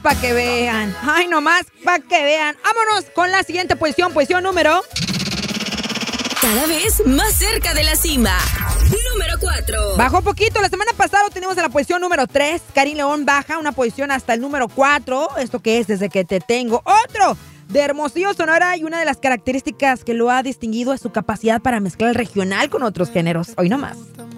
para que vean. Ay, nomás, para que vean. Vámonos con la siguiente posición número... Cada vez más cerca de la cima. Número 4. Bajó poquito. La semana pasada lo teníamos en la posición número 3. Karim León baja una posición hasta el número 4. ¿Esto qué es? Desde que te tengo. Otro de Hermosillo, Sonora, y una de las características que lo ha distinguido es su capacidad para mezclar el regional con otros géneros. Hoy nomás.